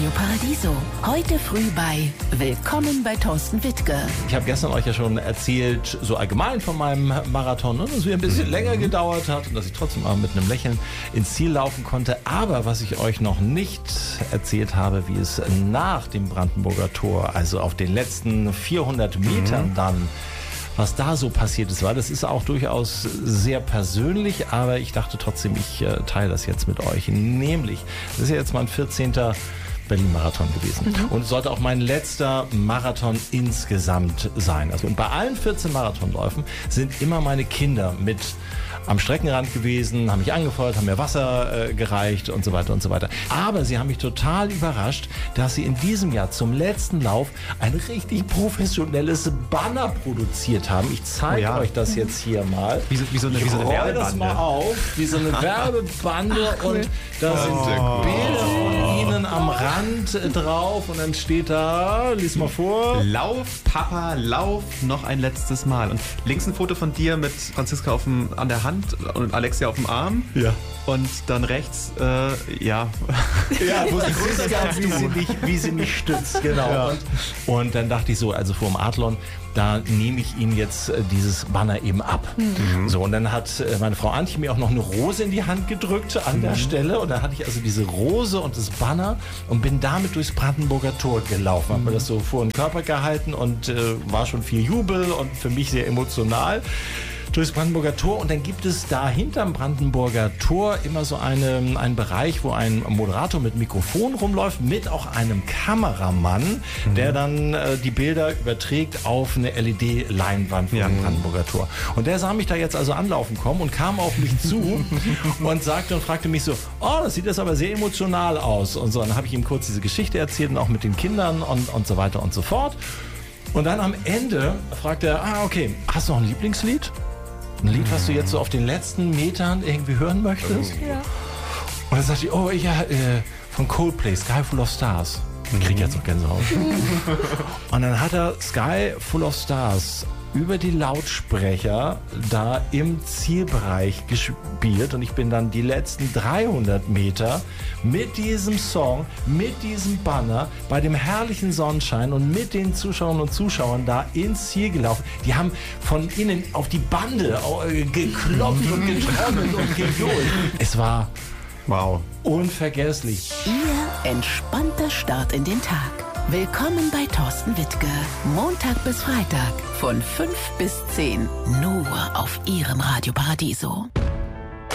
Radio Paradiso. Heute früh bei Willkommen bei Thorsten Wittke. Ich habe gestern euch ja schon erzählt, so allgemein von meinem Marathon, dass es ein bisschen länger gedauert hat und dass ich trotzdem auch mit einem Lächeln ins Ziel laufen konnte. Aber was ich euch noch nicht erzählt habe, wie es nach dem Brandenburger Tor, also auf den letzten 400 Metern dann, was da so passiert ist, das ist auch durchaus sehr persönlich, aber ich dachte trotzdem, ich teile das jetzt mit euch. Nämlich, das ist ja jetzt mein 14. Berlin-Marathon gewesen. Und es sollte auch mein letzter Marathon insgesamt sein. Also und bei allen 14 Marathonläufen sind immer meine Kinder mit am Streckenrand gewesen, haben mich angefeuert, haben mir Wasser gereicht und so weiter und so weiter. Aber sie haben mich total überrascht, dass sie in diesem Jahr zum letzten Lauf ein richtig professionelles Banner produziert haben. Ich zeige euch das jetzt hier mal. Wie so eine Werbebande. Das mal auf, wie so eine Werbebande und da sind Bilder von ihnen am Rand drauf und dann steht da, lies mal vor. Lauf, Papa, lauf, noch ein letztes Mal. Und links ein Foto von dir mit Franziska an der Hand und Alexia auf dem Arm. Ja. Und dann rechts, Ja, wo wie sie mich stützt, genau. Ja. Und dann dachte ich so, also vor dem Adlon, da nehme ich Ihnen jetzt dieses Banner eben ab. So, und dann hat meine Frau Antje mir auch noch eine Rose in die Hand gedrückt an der Stelle. Und dann hatte ich also diese Rose und das Banner und bin damit durchs Brandenburger Tor gelaufen. Habe mir das so vor den Körper gehalten und war schon viel Jubel und für mich sehr emotional. Durchs Brandenburger Tor und dann gibt es da hinterm Brandenburger Tor immer so einen Bereich, wo ein Moderator mit Mikrofon rumläuft, mit auch einem Kameramann, der dann die Bilder überträgt auf eine LED-Leinwand vom Brandenburger Tor. Und der sah mich da jetzt also anlaufen kommen und kam auf mich zu und fragte mich so, oh, das sieht jetzt aber sehr emotional aus. Und so, dann habe ich ihm kurz diese Geschichte erzählt und auch mit den Kindern und so weiter und so fort. Und dann am Ende fragt er, okay, hast du noch ein Lieblingslied? Ein Lied, was du jetzt so auf den letzten Metern irgendwie hören möchtest? Ja. Und dann sagte ich, von Coldplay, Sky Full of Stars. Ich krieg jetzt noch Gänsehaut. Und dann hat er Sky Full of Stars über die Lautsprecher da im Zielbereich gespielt und ich bin dann die letzten 300 Meter mit diesem Song, mit diesem Banner, bei dem herrlichen Sonnenschein und mit den Zuschauerinnen und Zuschauern da ins Ziel gelaufen. Die haben von innen auf die Bande geklopft und getrommelt und gejohlt. Es war unvergesslich. Ihr entspannter Start in den Tag. Willkommen bei Thorsten Wittke. Montag bis Freitag von 5 bis 10. Nur auf Ihrem Radio Paradiso.